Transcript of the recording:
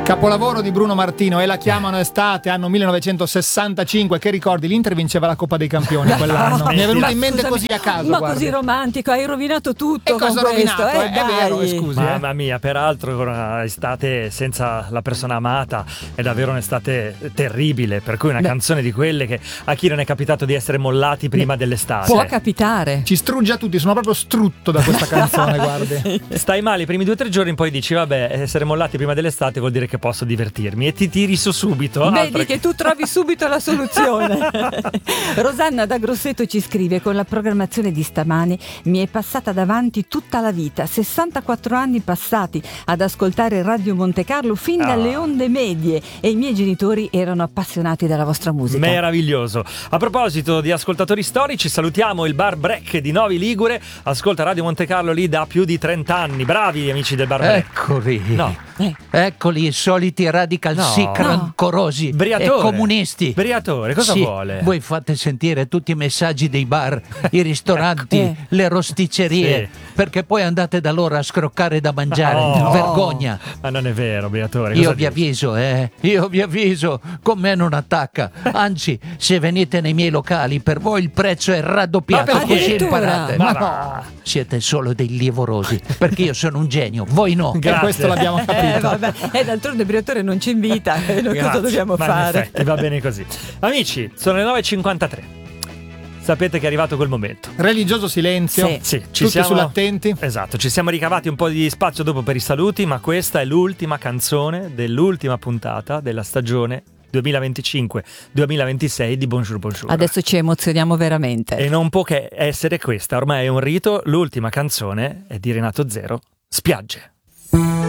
Capolavoro di Bruno Martino, e la chiamano estate, anno 1965. Che ricordi? L'Inter vinceva la Coppa dei Campioni quell'anno. Mi è venuto in mente così a caso. Ma guardi. Così romantico, hai rovinato tutto. E cosa con ho rovinato? questo, È vero, scusi. Mamma mia, peraltro una estate senza la persona amata è davvero un'estate terribile, per cui una canzone di quelle che a chi non è capitato di essere mollati prima dell'estate. Può capitare. Ci strugge a tutti, sono proprio strutto da questa canzone, guardi. Stai male i primi 2 o 3 giorni, poi dici vabbè, essere mollati prima dell'estate vuol dire che posso divertirmi, e ti tiri su subito. Vedi che tu trovi subito la soluzione. Rosanna da Grosseto ci scrive: con la programmazione di stamani mi è passata davanti tutta la vita, 64 anni passati ad ascoltare Radio Monte Carlo fin dalle onde medie, e i miei genitori erano appassionati della vostra musica. Meraviglioso. A proposito di ascoltatori storici, salutiamo il Bar Break di Novi Ligure. Ascolta Radio Monte Carlo lì da più di 30 anni. Bravi gli amici del Bar Break. Eccoli. No. Eccoli i soliti radical sic rancorosi e comunisti. Briatore, cosa vuole? Voi fate sentire tutti i messaggi dei bar, i ristoranti, le rosticcerie, perché poi andate da loro a scroccare da mangiare. Vergogna. Ma non è vero, Briatore. Io vi avviso, con me non attacca. Anzi, se venite nei miei locali, per voi il prezzo è raddoppiato, Ma così imparate. Ma Siete solo dei livorosi, perché io sono un genio, voi no. Grazie. Questo l'abbiamo capito. E d'altronde il Briatore non ci invita, noi cosa dobbiamo fare? In effetti, va bene così. Amici, sono le 9:53. Sapete che è arrivato quel momento. Religioso silenzio. Sì, ci tutti siamo sull'attenti. Esatto, ci siamo ricavati un po' di spazio dopo per i saluti, ma questa è l'ultima canzone dell'ultima puntata della stagione 2025-2026 di Bonjour Bonjour. Adesso ci emozioniamo veramente. E non può che essere questa, ormai è un rito. L'ultima canzone è di Renato Zero, Spiagge.